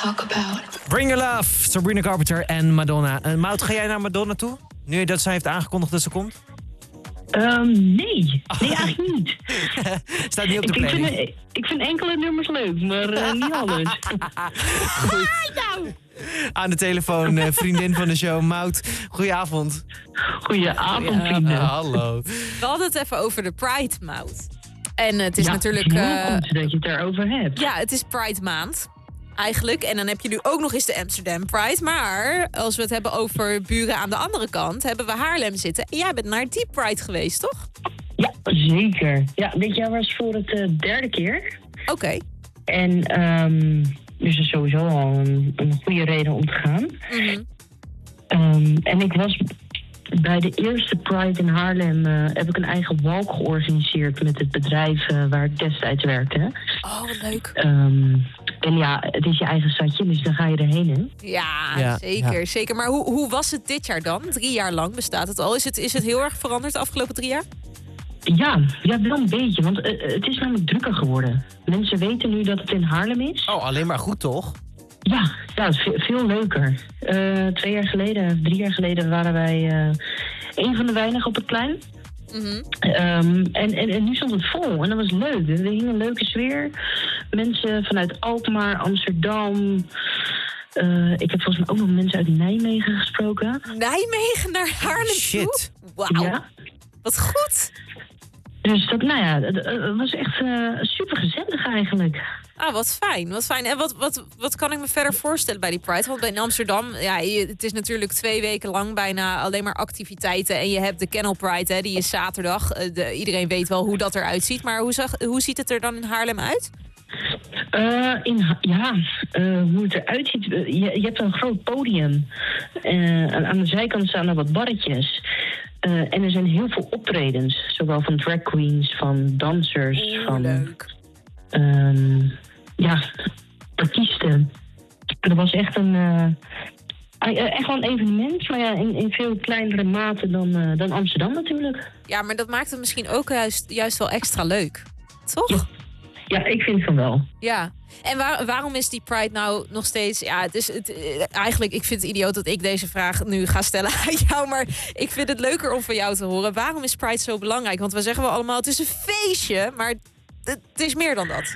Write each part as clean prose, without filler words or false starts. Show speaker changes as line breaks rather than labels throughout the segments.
talk about.
Bring Your Love, Sabrina Carpenter en Madonna. Maud, ga jij naar Madonna toe? Nu dat zij heeft aangekondigd dat ze komt?
Nee, eigenlijk niet.
Staat niet op de planning.
Ik vind enkele nummers leuk, maar niet alles.
Aan de telefoon, vriendin van de show, Maud. Goedenavond.
Goedenavond, vrienden.
Hallo.
We hadden het even over de Pride, Maud. En het is natuurlijk...
Het is heel goed dat je het erover hebt.
Ja, het is Pride maand. Eigenlijk. En dan heb je nu ook nog eens de Amsterdam Pride. Maar als we het hebben over buren aan de andere kant, hebben we Haarlem zitten. En jij bent naar die Pride geweest, toch?
Ja, zeker. Ja, dit jaar was voor het derde keer.
Oké.
En dus dat is sowieso al een goede reden om te gaan.
Mhm.
En ik was bij de eerste Pride in Haarlem, heb ik een eigen walk georganiseerd met het bedrijf waar ik destijds werkte.
Oh, wat leuk.
En ja, het is je eigen stadje, dus dan ga je erheen, hè?
Ja, zeker.
Ja.
Zeker. Maar hoe was het dit jaar dan? 3 jaar lang bestaat het al. Is het heel erg veranderd de afgelopen 3 jaar?
Ja, wel een beetje, want het is namelijk drukker geworden. Mensen weten nu dat het in Haarlem is.
Oh, alleen maar goed, toch?
Ja, het is veel leuker. 3 jaar geleden waren wij een van de weinigen op het plein.
Mhm.
En nu stond het vol en dat was leuk. Er hing een leuke sfeer. Mensen vanuit Alkmaar, Amsterdam. Ik heb volgens mij ook nog mensen uit Nijmegen gesproken.
Nijmegen naar Haarlem
Shit.
toe? Wauw.
Ja.
Wat goed.
Dus dat, het was echt super gezellig eigenlijk.
Ah, wat fijn. Wat fijn. En wat kan ik me verder voorstellen bij die Pride? Want in Amsterdam, het is natuurlijk 2 weken lang bijna alleen maar activiteiten. En je hebt de Kennel Pride, hè, die is zaterdag. Iedereen weet wel hoe dat eruit ziet. Maar hoe ziet het er dan in Haarlem uit? Hoe het eruit ziet. Je hebt een groot podium. Aan de zijkant staan er wat barretjes. En er zijn heel veel optredens. Zowel van drag queens, van dansers, van... Leuk.
Artiesten. Dat was echt echt wel een evenement, maar ja, in veel kleinere mate dan Amsterdam natuurlijk.
Ja, maar dat maakt het misschien ook juist wel extra leuk. Toch?
Ja, ik vind van wel.
Ja. En waarom is die Pride nou nog steeds... Ja, eigenlijk, ik vind het idioot dat ik deze vraag nu ga stellen aan jou. Maar ik vind het leuker om van jou te horen. Waarom is Pride zo belangrijk? Want we zeggen wel allemaal, het is een feestje. Maar het is meer dan dat.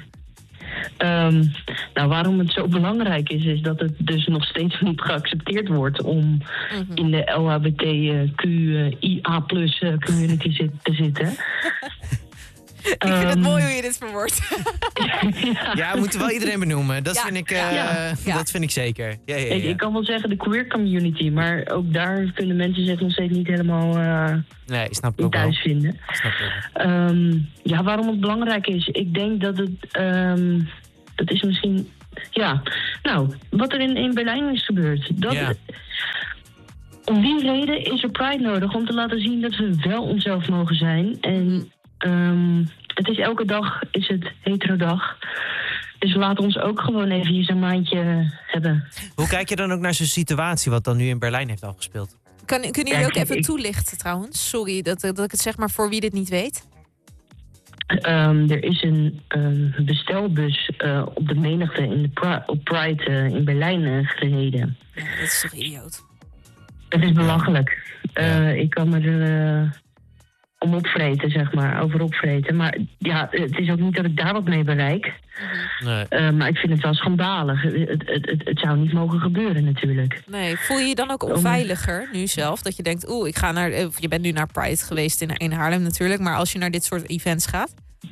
Waarom het zo belangrijk is dat het dus nog steeds niet geaccepteerd wordt om in de LHBTQIA+ community te zitten.
Ik vind het mooi hoe je dit verwoordt.
Ja, we moeten wel iedereen benoemen. Dat vind ik,
Ja.
dat vind ik zeker. Ja.
Ik kan wel zeggen de queer community, maar ook daar kunnen mensen zich nog steeds niet helemaal
Nee, snap ik ook wel.
thuis vinden.
Snap ik wel.
Waarom het belangrijk is? Ik denk dat het... dat is misschien... Ja, wat er in Berlijn is gebeurd. Om die reden is er Pride nodig om te laten zien dat we wel onszelf mogen zijn. En het is elke dag is het heterodag. Dus we laten ons ook gewoon even een maandje hebben.
Hoe kijk je dan ook naar zo'n situatie wat dan nu in Berlijn heeft afgespeeld?
Kunnen jullie ook even toelichten trouwens? Sorry dat ik het zeg, maar voor wie dit niet weet.
Er is een bestelbus op de menigte op Pride in Berlijn gereden.
Ja, dat is toch idioot?
Het is belachelijk. Ik kan me er om opvreten, zeg maar, over opvreten. Maar ja, het is ook niet dat ik daar wat mee bereik.
Nee.
Maar ik vind het wel schandalig. Het zou niet mogen gebeuren natuurlijk.
Nee, voel je je dan ook onveiliger nu zelf? Dat je denkt, ik ga naar... je bent nu naar Pride geweest in Haarlem natuurlijk. Maar als je naar dit soort events gaat?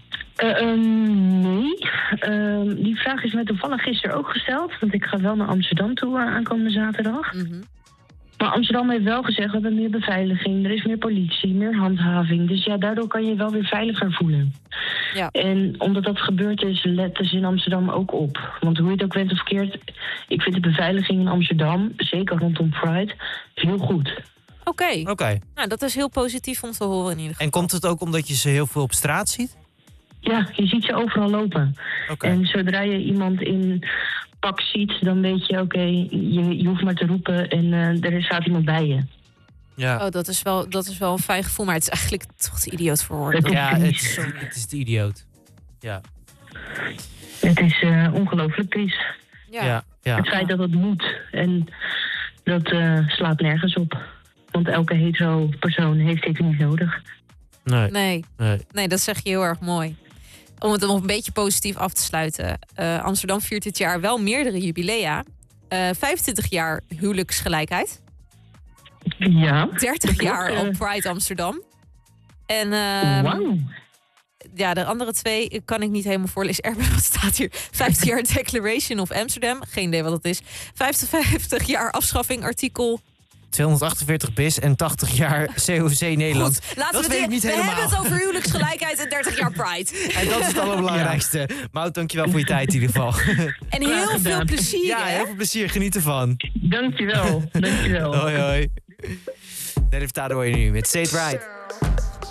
Nee. Die vraag is mij toevallig gisteren ook gesteld. Want ik ga wel naar Amsterdam toe aankomende zaterdag. Maar Amsterdam heeft wel gezegd, we hebben meer beveiliging. Er is meer politie, meer handhaving. Dus ja, daardoor kan je wel weer veiliger voelen.
Ja.
En omdat dat gebeurd is, letten ze in Amsterdam ook op. Want hoe je het ook went of verkeerd, ik vind de beveiliging in Amsterdam, zeker rondom Pride, heel goed.
Oké. Nou, dat is heel positief om te horen in ieder geval.
En komt het ook omdat je ze heel veel op straat ziet?
Ja, je ziet ze overal lopen.
Oké.
En zodra je iemand in pak ziet, dan weet je, je hoeft maar te roepen en er staat iemand bij je.
Ja.
Oh, dat is wel een fijn gevoel, maar het is eigenlijk toch te idioot voor woorden.
Ja, het is de idioot. Ja.
Het is ongelooflijk triest.
Ja.
Ja.
Het feit dat het moet. En dat slaat nergens op. Want elke hetero persoon heeft dit niet nodig.
Nee.
Nee, dat zeg je heel erg mooi. Om het nog een beetje positief af te sluiten. Amsterdam viert dit jaar wel meerdere jubilea. 25 jaar huwelijksgelijkheid.
Ja.
30 jaar al Pride Amsterdam. En
Wauw.
ja, de andere 2 kan ik niet helemaal voorlezen. Erben, wat staat hier? 50 jaar Declaration of Amsterdam. Geen idee wat dat is. 50 jaar afschaffing artikel.
248 bis en 80 jaar COC Nederland.
Goed, laten
dat
we
weet ik niet helemaal.
We hebben het over huwelijksgelijkheid en 30 jaar Pride.
En dat is het allerbelangrijkste. Maud, dankjewel voor je tijd in ieder geval.
En heel veel plezier.
Ja,
hè?
heel veel plezier. Geniet ervan.
Dankjewel.
Hoi, hoi. Nelly Furtado hoor je nu met Say It Right.